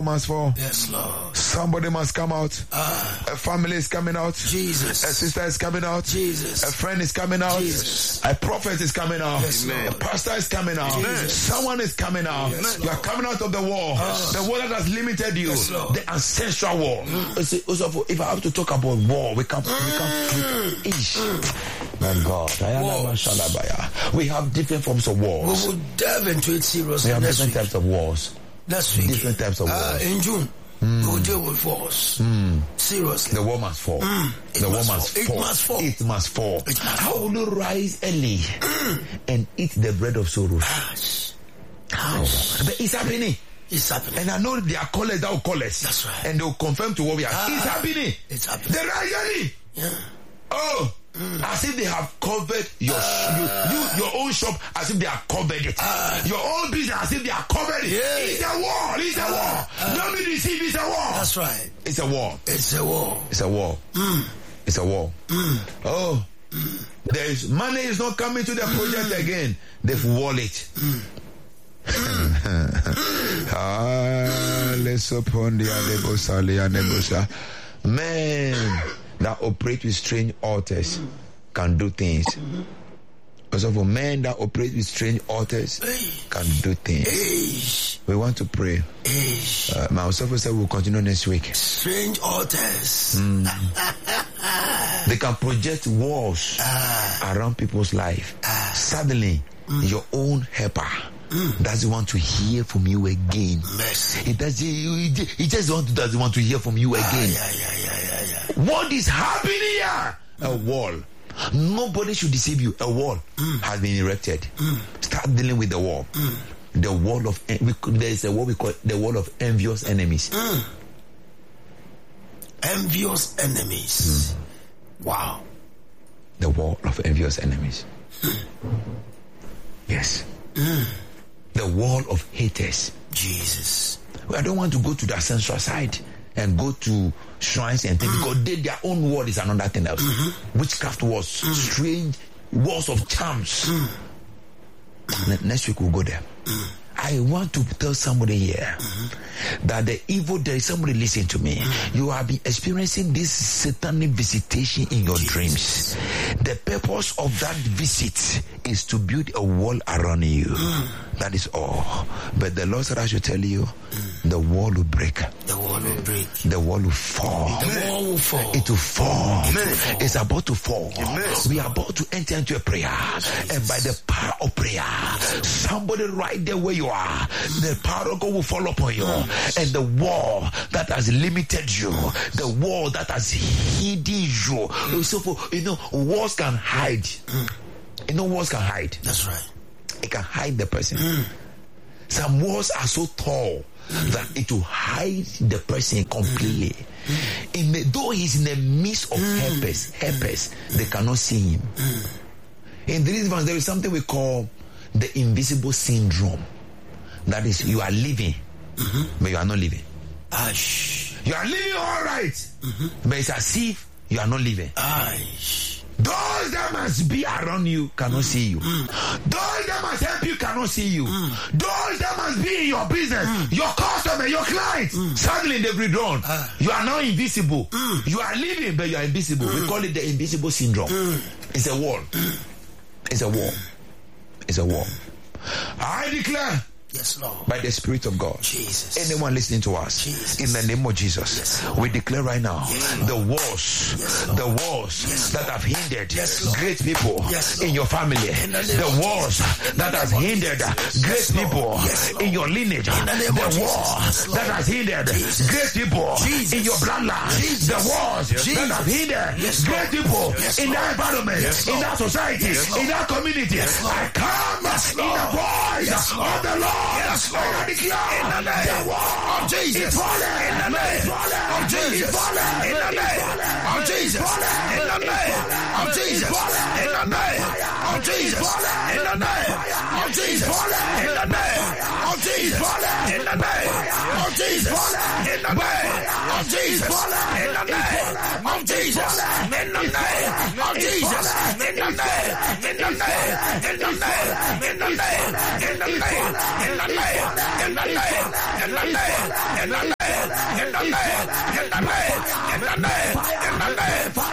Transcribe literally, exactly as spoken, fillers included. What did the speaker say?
must fall. Yes, Lord. Somebody must come out. Ah. A family is coming out. Jesus. A sister is coming out. Jesus. A friend is coming out. Jesus. A prophet is coming out. Yes, a pastor is coming out. Jesus. Someone is coming out. Yes, you are coming out of the wall. Ah. The wall that has limited you. Yes, the ancestral wall. Mm. Also, if I have to talk about war, we can't. Mm. We can't. Mm. My God. We have different forms of wars. We will dive into it seriously. We have next different week. types of wars. Next week. Different types of wars. Uh, in June. Mm. We will deal with wars. Mm. Seriously. The war must fall. Mm. The war must fall. It must fall. It must fall. It must How fall. will you rise early mm. and eat the bread of sorrows? Gosh. Gosh. But it's happening. It's happening. And I know there are callers that will call us. That's right. And they will confirm to what we are. Ah. It's happening. It's happening. They rise early. Yeah. Oh. Mm. As if they have covered your uh, you, you, your own shop, as if they have covered it. Uh, your own business, as if they have covered it. Yeah. It's a war. It's a uh, war. Uh, Don't be deceived. It's a war. That's right. It's a war. It's a war. It's a war. Mm. It's a war. Mm. Oh, mm. There is money is not coming to the project mm. again. They've walled it. Mm. Men that operate with strange altars can do things. Also for men that operate with strange altars can do things. We want to pray. Uh, my officer said we'll continue next week. Strange altars. Mm. They can project walls uh, around people's life. Uh, Suddenly, mm. your own helper Mm. doesn't want to hear from you again. Mercy. It does. He, he just want to, doesn't want to hear from you again. Ah, yeah, yeah, yeah, yeah, yeah. What is happening here? Mm. A wall. Nobody should deceive you. A wall mm. has been erected. Mm. Start dealing with the wall. Mm. The wall of there is a wall we call the wall of envious enemies. Mm. Envious enemies. Mm. Wow. The wall of envious enemies. Mm. Yes. Mm. The wall of haters. Jesus. I don't want to go to the ancestral side and go to shrines and things mm. because they, their own word is another thing else. Mm-hmm. Witchcraft wars, mm. strange walls of charms. Mm. Ne- next week we'll go there. Mm. I want to tell somebody here mm-hmm. that the evil, there is somebody listen to me. Mm-hmm. You have been experiencing this satanic visitation in your Jesus. dreams. The purpose of that visit is to build a wall around you. Mm. That is all. But the Lord said I should tell you, mm. the wall will break. The wall will break. The wall will fall. The wall will fall. It will fall. It will fall. It's about to fall. Yes. We are about to enter into a prayer. Yes. And by the power of prayer, yes. somebody right there where you are, the power of God will fall upon you. Yes. And the wall that has limited you, the wall that has hidden you. Mm. So for, you know, walls can hide. Mm. You know, walls can hide. That's right. It can hide the person. Mm. Some walls are so tall mm. that it will hide the person completely. Mm. In the, though he's in the midst of mm. helpers, helpers, mm. they cannot see him. Mm. In these ones, there is something we call the invisible syndrome. That is, you are living, mm-hmm. but you are not living. Ash. You are living all right, mm-hmm. but it's as if you are not living. Ash. Those that must be around you cannot mm. see you. Mm. Those that must help you cannot see you. Mm. Those that must be in your business, mm. your customer, your client, mm. suddenly they've withdrawn. Uh. You are now invisible. Mm. You are living, but you are invisible. Mm. We call it the invisible syndrome. Mm. It's a wall. Mm. It's a wall. It's a wall. I declare. Yes, Lord. By the Spirit of God. Jesus. Anyone listening to us, Jesus. In the name of Jesus, yes, we declare right now yes, the walls, yes, the walls yes, that have hindered yes, great people yes, in your family, in the, the walls that has hindered yes, great people yes, in your lineage, in the, the wall yes, that has hindered Jesus. Great people Jesus. In your bloodline, Jesus. The walls Jesus. That have hindered yes, great people yes, in that environment, yes, in that society, yes, in that community. Yes, I come yes, in the voice yes, of the Lord. Yes, Lord. I declare in the name of Jesus. In the name of Jesus. In the name of Jesus. In the name of Jesus. In the name of Jesus. In the name of Jesus. In the name of Jesus. In the name of Jesus. In the name of Jesus. In the name of Jesus. In the name of Jesus. In the name. In the name. In the name. In the name. In the name. In the name. In the name. In the name. In the name. In the name. In the name. In the name. In the name.